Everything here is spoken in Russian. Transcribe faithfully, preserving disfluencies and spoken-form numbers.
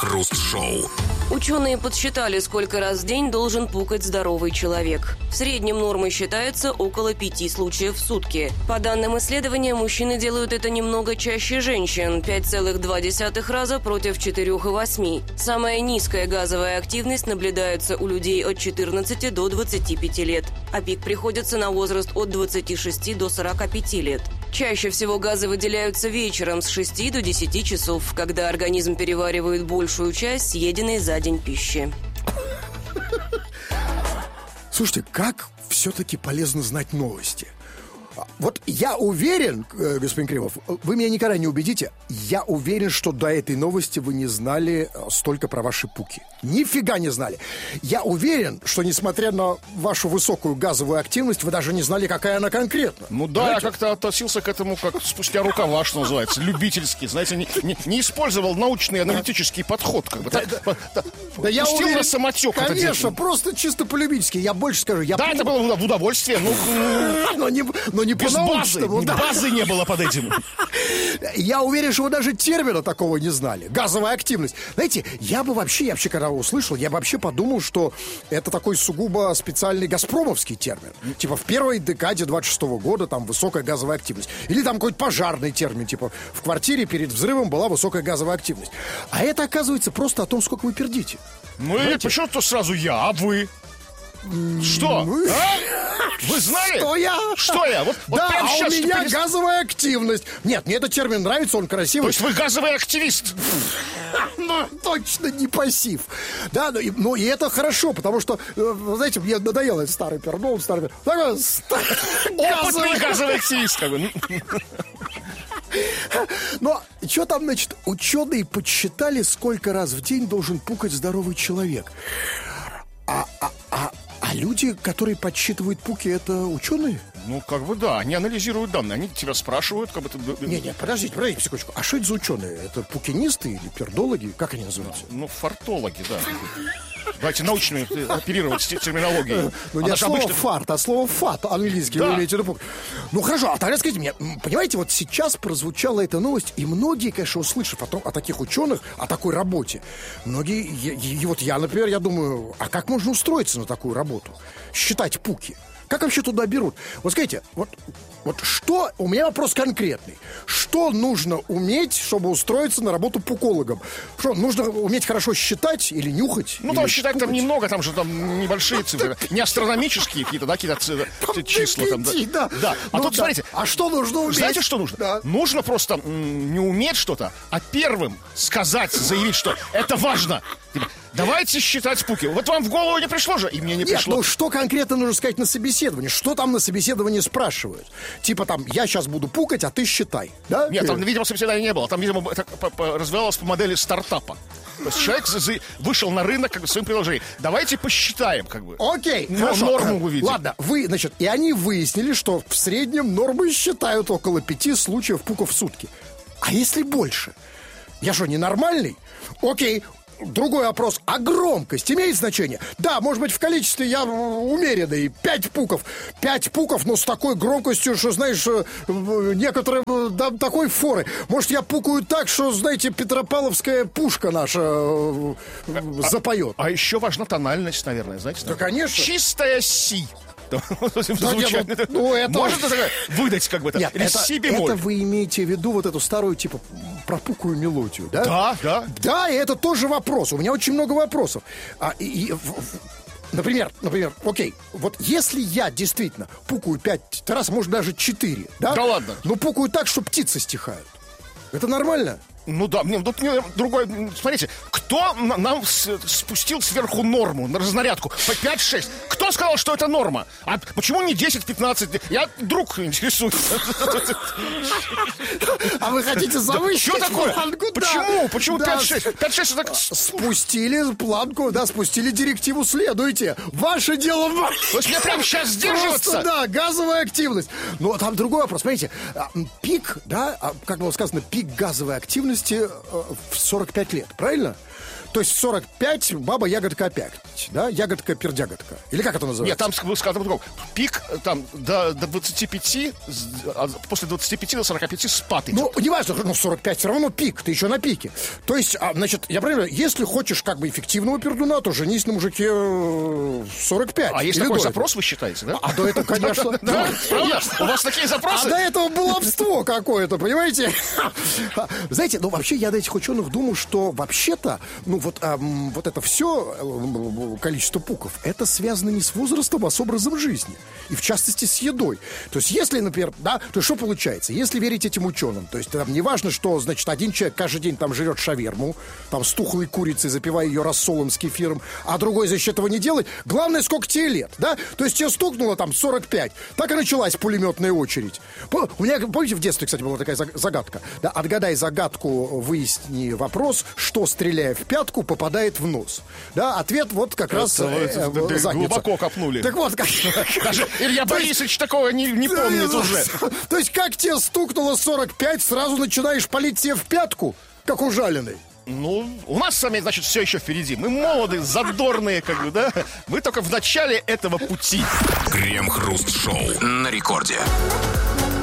Крем-хруст-шоу. Ученые подсчитали, сколько раз в день должен пукать здоровый человек. В среднем нормой считается около пяти случаев в сутки. По данным исследования, мужчины делают это немного чаще женщин – пять целых два десятых раза против четырех целых восьми. Самая низкая газовая активность наблюдается у людей от четырнадцати до двадцати пяти лет, а пик приходится на возраст от двадцати шести до сорока пяти лет. Чаще всего газы выделяются вечером с шести до десяти часов, когда организм переваривает большую часть съеденной за день пищи. Слушайте, как все-таки полезно знать новости? Вот я уверен, господин Кремов, вы меня никогда не убедите, я уверен, что до этой новости вы не знали столько про ваши пуки. Нифига не знали. Я уверен, что несмотря на вашу высокую газовую активность, вы даже не знали, какая она конкретно. Ну да, знаете? Я как-то относился к этому как спустя рукава, что называется, любительски. Знаете, не, не, не использовал научный аналитический подход. Как бы, да, так, да, по, да, да я уверен, на самотек. Конечно, просто чисто по-любительски. Я больше скажу. Я да, пом... это было в удовольствие. Ну, но не, но не без базы, да. базы не было под этим. Я уверен, что вы даже термина такого не знали. Газовая активность. Знаете, я бы вообще, я вообще когда услышал, я бы вообще подумал, что это такой сугубо специальный газпромовский термин. Типа в первой декаде двадцать шестого года там высокая газовая активность. Или там какой-то пожарный термин, типа в квартире перед взрывом была высокая газовая активность. А это, оказывается, просто о том, сколько вы пердите. Ну и почему-то сразу я, а вы? Что? Ну, а? Вы знали? Что я? Что я? Вот, вот да, прямо а сейчас, у меня перес... газовая активность. Нет, мне этот термин нравится, он красивый. То есть вы газовый активист? Ну, точно не пассив. Да, ну и, ну, и это хорошо, потому что, вы знаете, мне надоело этот старый пердол, старый пердол. Опытный газовый активист. Но что там, значит, ученые подсчитали, сколько раз в день должен пукать здоровый человек. А, а, а, а люди, которые подсчитывают пуки, это ученые? Ну, как бы да, они анализируют данные, они тебя спрашивают, как бы ты... Не, не, подождите, подождите секундочку. А что это за ученые? Это пукинисты или пердологи? Как они называются? Ну, фартологи, да. Давайте научную оперировать терминологией. Ну, не слово обычно... фарт, а слово фат, английский, да. Вы имеете в виду. Ну, хорошо, а тогда скажите мне, понимаете, вот сейчас прозвучала эта новость, и многие, конечно, услышав о, том, о таких ученых, о такой работе, многие, и, и вот я, например, я думаю, а как можно устроиться на такую работу? Считать пуки. Как вообще туда берут? Вот скажите, вот, вот что... У меня вопрос конкретный. Что нужно уметь, чтобы устроиться на работу пукологом? Что, нужно уметь хорошо считать или нюхать? Ну, там считать там немного, там же там небольшие цифры. Не астрономические какие-то, да, какие-то числа там. Да. Да. А тут, смотрите... А что нужно уметь? Знаете, что нужно? Нужно просто не уметь что-то, а первым сказать, заявить, что это важно. Давайте считать пуки. Вот вам в голову не пришло же, и мне не Нет, пришло. Ну, что конкретно нужно сказать на собеседовании? Что там на собеседовании спрашивают? Типа там, я сейчас буду пукать, а ты считай. Да? Нет, там, видимо, собеседования не было. Там, видимо, это развивалось по модели стартапа. То есть человек вышел на рынок как бы своим приложением. Давайте посчитаем, как бы. Окей, Но, хорошо. Норму увидим. Ладно, вы, значит, и они выяснили, что в среднем нормы считают около пяти случаев пуков в сутки. А если больше? Я что, ненормальный? Окей. Другой вопрос. А громкость имеет значение? Да, может быть, в количестве я умеренный. Пять пуков. Пять пуков, но с такой громкостью, что, знаешь, некоторые да, такой форы. Может, я пукаю так, что, знаете, Петропавловская пушка наша а, запоет. А, а еще важна тональность, наверное, знаете? Да, конечно. Чистая си. Да, нет, ну, это... Можно выдать как бы это? Нет, это, это вы имеете в виду вот эту старую, типа, пропукую мелодию, да? Да, да. Да, и это тоже вопрос. У меня очень много вопросов. А, и, и, например, например, окей, вот если я действительно пукаю пять раз, может, даже четыре, да? Да ладно. Но пукаю так, что птицы стихают. Это нормально? Ну да, мне тут другой. Смотрите, кто нам спустил сверху норму на разнарядку? По пять-шесть. Кто сказал, что это норма? А почему не десять-пятнадцать? Я друг интересуюсь. А вы хотите завысить что такое? планку? Почему? Почему пять-шесть? пять-шесть это... Спустили планку, да, спустили директиву, следуйте. Ваше дело... То есть мне прямо сейчас сдерживаться? Просто, да, газовая активность. Но там другой вопрос, смотрите. Пик, да, как было сказано, пик газовой активности в сорок пять лет, правильно? То есть сорок пять баба ягодка опять, да? Ягодка-пердягодка. Или как это называется? Нет, там сказано по-другому. Пик там до, до двадцати пяти, а после двадцати пяти до сорока пяти спад идет. Ну, не важно, ну, сорок пять все равно пик, ты еще на пике. То есть, а, значит, я правильно, если хочешь как бы эффективного пердуна, то женись на мужике сорок пять. А есть такой запрос, вы считаете, да? А до этого, конечно... Да, правда? У вас такие запросы? А до этого баловство какое-то, понимаете? Знаете, ну, вообще я до этих ученых думаю, что вообще-то, ну, вот, эм, вот это все э, количество пуков, это связано не с возрастом, а с образом жизни. И в частности с едой. То есть если, например, да, то что получается? Если верить этим ученым, то есть там не важно, что, значит, один человек каждый день там жрет шаверму, там с тухлой курицей, запивая ее рассолом с кефиром, а другой, значит, этого не делает. Главное, сколько тебе лет, да? То есть тебе стукнуло там сорок пять. Так и началась пулеметная очередь. У меня, помните, в детстве, кстати, была такая загадка? Да, отгадай загадку, выясни вопрос, что, стреляя в пятку, попадает в нос. Да, ответ вот как раз э, задница. Глубоко копнули. Так вот, как... Даже Илья Борисович такого не, не помнит уже. То есть, как тебе стукнуло сорок пять, сразу начинаешь палить себе в пятку, как ужаленный. Ну, у нас с вами, значит, все еще впереди. Мы молодые, задорные, как бы, да? Мы только в начале этого пути. Крем-хруст-шоу на рекорде.